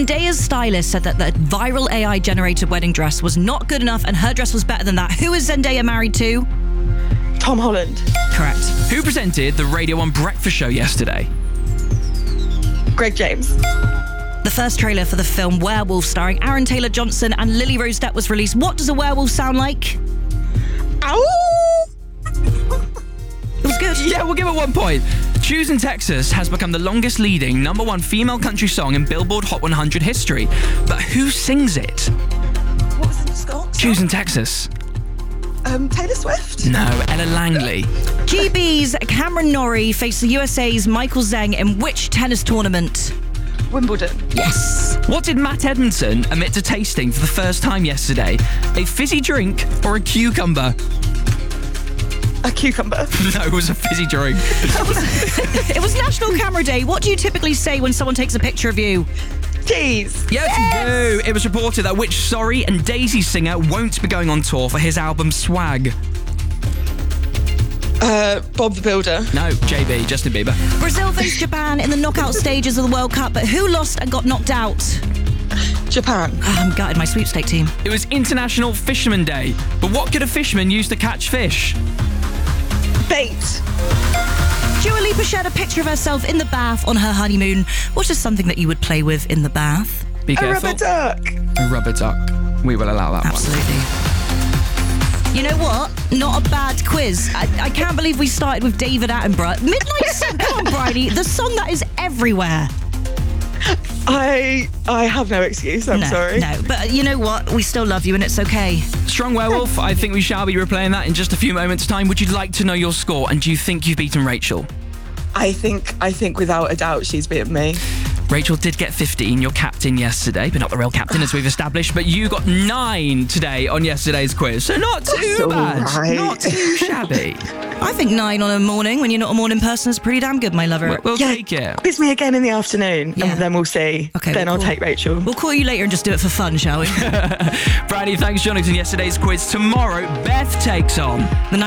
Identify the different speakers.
Speaker 1: Zendaya's stylist said that the viral AI-generated wedding dress was not good enough and her dress was better than that. Who is Zendaya married to?
Speaker 2: Tom Holland.
Speaker 1: Correct.
Speaker 3: Who presented the Radio 1 Breakfast Show yesterday?
Speaker 2: Greg James.
Speaker 1: The first trailer for the film Werewolf, starring Aaron Taylor-Johnson and Lily Rose Depp, was released. What does a werewolf sound like?
Speaker 2: Ow!
Speaker 1: It was good.
Speaker 3: Yeah, we'll give it 1 point. Choosing Texas has become the longest leading #1 female country song in Billboard Hot 100 history. But who sings it?
Speaker 2: What was the Scott?
Speaker 3: Choosing Texas.
Speaker 2: Taylor Swift?
Speaker 3: No, Ella Langley.
Speaker 1: GB's Cameron Norrie faced the USA's Michael Zheng in which tennis tournament?
Speaker 2: Wimbledon.
Speaker 1: Yes.
Speaker 3: What did Matt Edmondson admit to tasting for the first time yesterday? A fizzy drink or a cucumber?
Speaker 2: A cucumber.
Speaker 3: No, it was a fizzy drink.
Speaker 1: It was National Camera Day. What do you typically say when someone takes a picture of you?
Speaker 2: Cheese.
Speaker 3: Yes, you do. It was reported that which Sorry and Daisy singer won't be going on tour for his album Swag?
Speaker 2: Bob the Builder.
Speaker 3: No, JB, Justin Bieber.
Speaker 1: Brazil faced Japan in the knockout stages of the World Cup, but who lost and got knocked out?
Speaker 2: Japan.
Speaker 1: I'm gutted, my sweepstake team.
Speaker 3: It was International Fisherman Day. But what could a fisherman use to catch fish?
Speaker 2: Bait.
Speaker 1: Dua Lipa shared a picture of herself in the bath on her honeymoon. What is something that you would play with in the bath?
Speaker 3: Be
Speaker 2: A
Speaker 3: careful.
Speaker 2: rubber duck.
Speaker 3: A rubber duck. We will allow that
Speaker 1: Absolutely. You know what? Not a bad quiz. I can't believe we started with David Attenborough. Midnight Sun. Come on, Bridie. The song that is everywhere.
Speaker 2: I have no excuse. I'm sorry.
Speaker 1: No, but you know what? We still love you and it's okay.
Speaker 3: one. Strong Werewolf, I think we shall be replaying that in just a few moments' time. Would you like to know your score? And do you think you've beaten Rachel?
Speaker 2: I think without a doubt she's beaten me.
Speaker 3: Rachel did get 15, your captain yesterday, but not the real captain as we've established. But you got 9 today on yesterday's quiz. So not too bad.
Speaker 2: Right.
Speaker 3: Not too shabby.
Speaker 1: I think 9 on a morning when you're not a morning person is pretty damn good, my lover.
Speaker 3: We'll take it.
Speaker 2: Quiz me again in the afternoon,
Speaker 1: Yeah.
Speaker 2: and then we'll see.
Speaker 1: Okay,
Speaker 2: then
Speaker 1: well,
Speaker 2: I'll
Speaker 1: cool.
Speaker 2: take Rachel.
Speaker 1: We'll call you later and just do it for fun, shall we?
Speaker 3: Bridie, thanks for joining us in yesterday's quiz. Tomorrow, Beth takes on
Speaker 1: The